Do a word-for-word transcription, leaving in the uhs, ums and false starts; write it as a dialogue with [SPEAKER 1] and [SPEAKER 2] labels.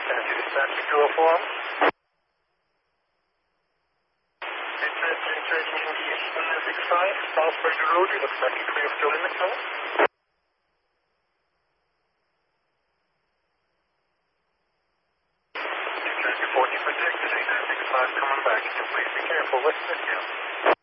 [SPEAKER 1] Tennessee Dispatch two oh four. Taking in the East one six five, Southbury Road, it looks like you're still in the tunnel. Taking forty for Texas eight nine six five coming back, so please be careful, what's this here?